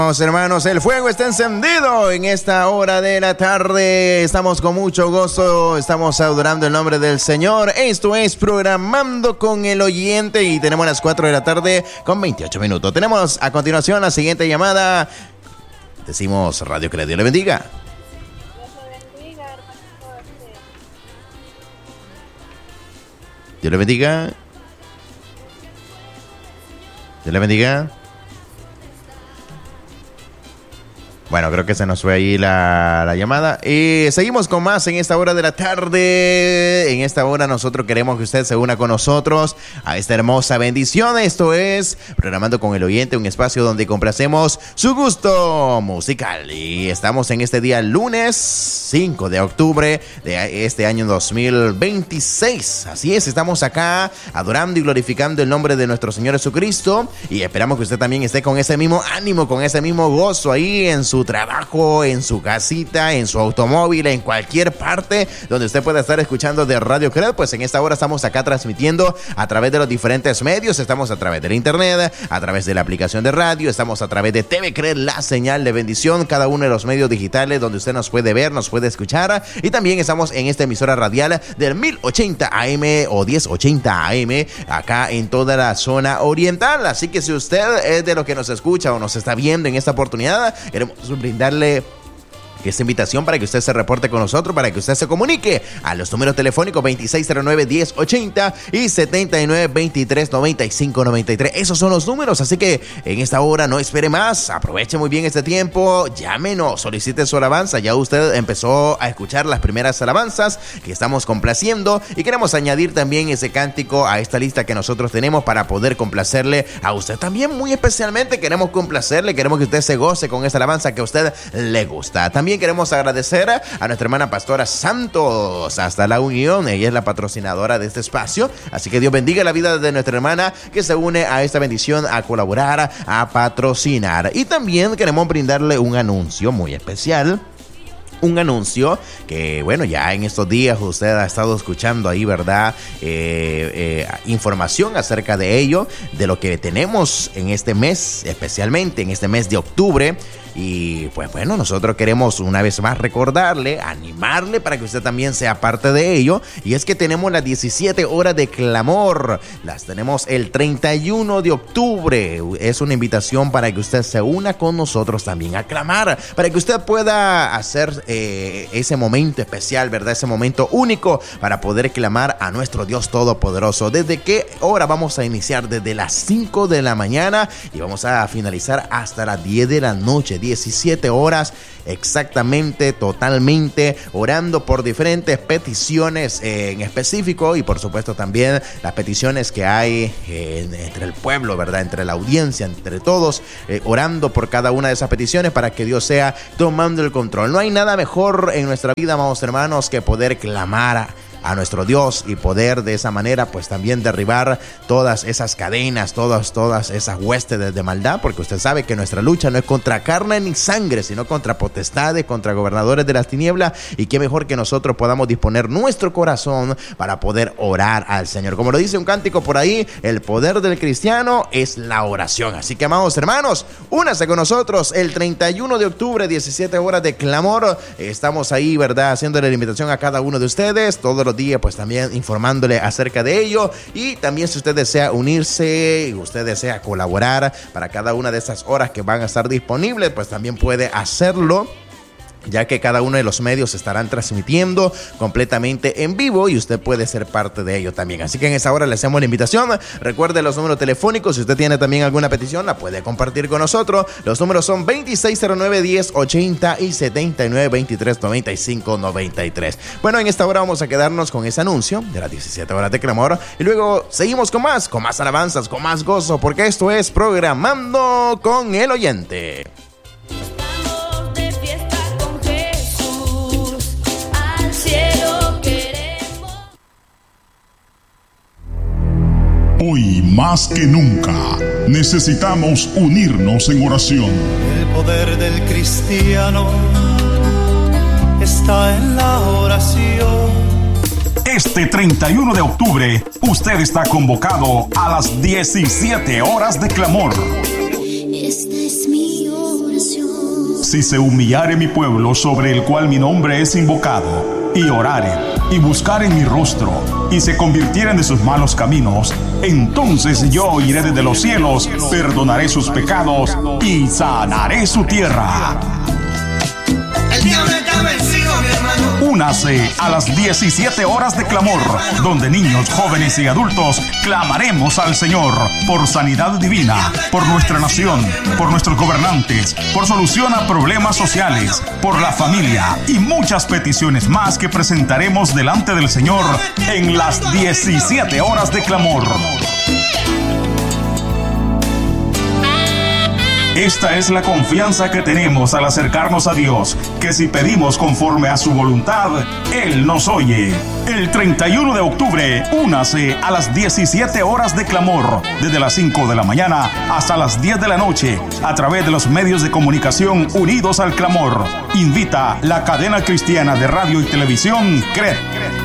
Hermanos, el fuego está encendido en esta hora de la tarde. Estamos con mucho gozo, estamos adorando el nombre del Señor. Esto es Programando con el Oyente y tenemos las 4 de la tarde con 28 minutos. Tenemos a continuación la siguiente llamada. Decimos Radio Credo. Dios le bendiga. Dios le bendiga. Dios le bendiga. Bueno, creo que se nos fue ahí la llamada. Y seguimos con más en esta hora de la tarde. En esta hora nosotros queremos que usted se una con nosotros a esta hermosa bendición. Esto es Programando con el Oyente, un espacio donde complacemos su gusto musical. Y estamos en este día lunes 5 de octubre de este año 2026. Así es, estamos acá adorando y glorificando el nombre de nuestro Señor Jesucristo. Y esperamos que usted también esté con ese mismo ánimo, con ese mismo gozo ahí en su trabajo, en su casita, en su automóvil, en cualquier parte donde usted pueda estar escuchando de Radio Credo. Pues en esta hora estamos acá transmitiendo a través de los diferentes medios. Estamos a través del internet, a través de la aplicación de radio, estamos a través de TV Credo, la señal de bendición, cada uno de los medios digitales donde usted nos puede ver, nos puede escuchar. Y también estamos en esta emisora radial del 1080 AM o 1080 AM acá en toda la zona oriental. Así que si usted es de los que nos escucha o nos está viendo en esta oportunidad, queremos brindarle esta invitación para que usted se reporte con nosotros, para que usted se comunique a los números telefónicos 2609-1080 y 7923-9593. Esos son los números, así que en esta hora no espere más, aproveche muy bien este tiempo, llámenos, solicite su alabanza. Ya usted empezó a escuchar las primeras alabanzas que estamos complaciendo y queremos añadir también ese cántico a esta lista que nosotros tenemos para poder complacerle a usted también. Muy especialmente queremos complacerle, queremos que usted se goce con esta alabanza que a usted le gusta. También queremos agradecer a nuestra hermana Pastora Santos hasta la Unión. Ella es la patrocinadora de este espacio, así que Dios bendiga la vida de nuestra hermana que se une a esta bendición, a colaborar, a patrocinar. Y también queremos brindarle un anuncio muy especial. Un anuncio que, bueno, ya en estos días usted ha estado escuchando ahí, ¿verdad? Información acerca de ello, de lo que tenemos en este mes, especialmente en este mes de octubre. Y pues bueno, nosotros queremos una vez más recordarle, animarle para que usted también sea parte de ello. Y es que tenemos las 17 horas de clamor. Las tenemos el 31 de octubre. Es una invitación para que usted se una con nosotros también a clamar, para que usted pueda hacer ese momento especial, ¿verdad? Ese momento único para poder clamar a nuestro Dios Todopoderoso. ¿Desde qué hora vamos a iniciar? Desde las 5 de la mañana y vamos a finalizar hasta las 10 de la noche. 17 horas exactamente, totalmente, orando por diferentes peticiones en específico y por supuesto también las peticiones que hay entre el pueblo, ¿verdad? Entre la audiencia, entre todos, orando por cada una de esas peticiones para que Dios sea tomando el control. No hay nada mejor en nuestra vida, amados hermanos, que poder clamar a nuestro Dios y poder de esa manera pues también derribar todas esas cadenas, todas esas huestes de maldad, porque usted sabe que nuestra lucha no es contra carne ni sangre, sino contra potestades, contra gobernadores de las tinieblas. Y qué mejor que nosotros podamos disponer nuestro corazón para poder orar al Señor. Como lo dice un cántico por ahí, el poder del cristiano es la oración. Así que, amados hermanos, únase con nosotros el 31 de octubre, 17 horas de clamor. Estamos ahí, ¿verdad? Haciéndole la invitación a cada uno de ustedes todos los días, pues también informándole acerca de ello. Y también si usted desea unirse y usted desea colaborar para cada una de estas horas que van a estar disponibles, pues también puede hacerlo, ya que cada uno de los medios estarán transmitiendo completamente en vivo y usted puede ser parte de ello también. Así que en esa hora le hacemos la invitación. Recuerde los números telefónicos. Si usted tiene también alguna petición, la puede compartir con nosotros. Los números son 2609-1080 y 7923-9593. Bueno, en esta hora vamos a quedarnos con ese anuncio de las 17 horas de clamor y luego seguimos con más alabanzas, con más gozo, porque esto es Programando con el Oyente. Hoy más que nunca necesitamos unirnos en oración. El poder del cristiano está en la oración. Este 31 de octubre, usted está convocado a las 17 horas de clamor. Esta es mi oración. Si se humillare mi pueblo sobre el cual mi nombre es invocado, y orare, y buscaren mi rostro, y se convirtieren de sus malos caminos, entonces yo oiré desde los cielos, perdonaré sus pecados, y sanaré su tierra. El diablo está vencido, mi hermano. Únase a las 17 horas de clamor, donde niños, jóvenes y adultos clamaremos al Señor por sanidad divina, por nuestra nación, por nuestros gobernantes, por solución a problemas sociales, por la familia y muchas peticiones más que presentaremos delante del Señor en las 17 horas de clamor. Esta es la confianza que tenemos al acercarnos a Dios, que si pedimos conforme a su voluntad, Él nos oye. El 31 de octubre, únase a las 17 horas de clamor, desde las 5 de la mañana hasta las 10 de la noche, a través de los medios de comunicación unidos al clamor. Invita la cadena cristiana de radio y televisión, CRED.